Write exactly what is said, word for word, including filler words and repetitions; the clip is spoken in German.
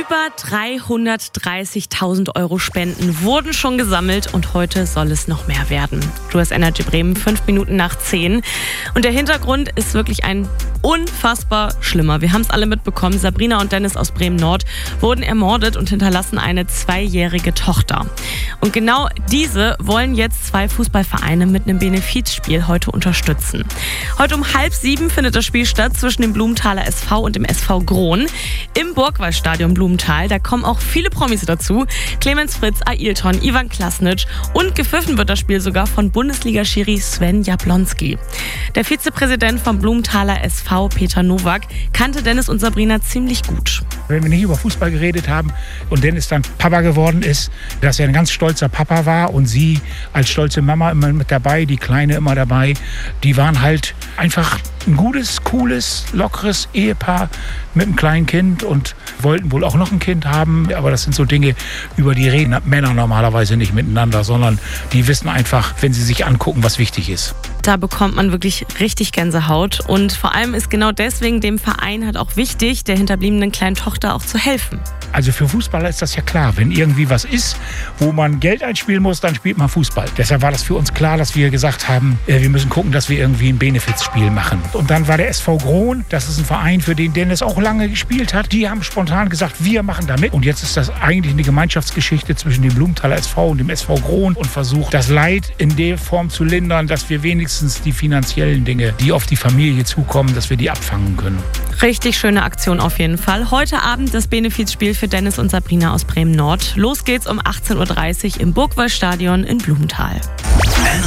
Über dreihundertdreißigtausend Euro Spenden wurden schon gesammelt und heute soll es noch mehr werden. Du hast Energy Bremen, fünf Minuten nach zehn. Und der Hintergrund ist wirklich ein unfassbar schlimmer. Wir haben es alle mitbekommen. Sabrina und Dennis aus Bremen-Nord wurden ermordet und hinterlassen eine zweijährige Tochter. Und genau diese wollen jetzt zwei Fußballvereine mit einem Benefizspiel heute unterstützen. Heute um halb sieben findet das Spiel statt zwischen dem Blumenthaler S V und dem S V Grohn im Burgwallstadion Blumenthal. Da kommen auch viele Promis dazu. Clemens Fritz, Ailton, Ivan Klasnic und gepfiffen wird das Spiel sogar von Bundesliga-Schiri Sven Jablonski. Der Vizepräsident vom Blumenthaler S V, Peter Nowak, kannte Dennis und Sabrina ziemlich gut. Wenn wir nicht über Fußball geredet haben und Dennis dann Papa geworden ist, dass er ein ganz stolzer Papa war und sie als stolze Mama immer mit dabei, die Kleine immer dabei, die waren halt einfach ein gutes, cooles, lockeres Ehepaar mit einem kleinen Kind und wollten wohl auch noch ein Kind haben. Aber das sind so Dinge, über die reden Männer normalerweise nicht miteinander, sondern die wissen einfach, wenn sie sich angucken, was wichtig ist. Da bekommt man wirklich richtig Gänsehaut. Und vor allem ist genau deswegen dem Verein halt auch wichtig, der hinterbliebenen kleinen Tochter auch zu helfen. Also für Fußballer ist das ja klar. Wenn irgendwie was ist, wo man Geld einspielen muss, dann spielt man Fußball. Deshalb war das für uns klar, dass wir gesagt haben, wir müssen gucken, dass wir irgendwie ein Benefizspiel machen. Und dann war der S V Grohn, das ist ein Verein, für den Dennis auch lange gespielt hat. Die haben spontan gesagt, wir machen da mit. Und jetzt ist das eigentlich eine Gemeinschaftsgeschichte zwischen dem Blumenthaler S V und dem S V Grohn und versucht, das Leid in der Form zu lindern, dass wir wenigstens die finanziellen Dinge, die auf die Familie zukommen, dass wir die abfangen können. Richtig schöne Aktion auf jeden Fall. Heute Abend das Benefizspiel für Dennis und Sabrina aus Bremen-Nord. Los geht's um achtzehn Uhr dreißig im Burgwallstadion in Blumenthal.